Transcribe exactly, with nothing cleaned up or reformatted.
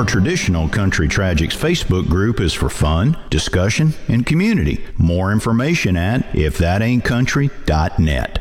Our traditional Country Tragics Facebook group is for fun, discussion, and community. More information at if that ain't country dot net.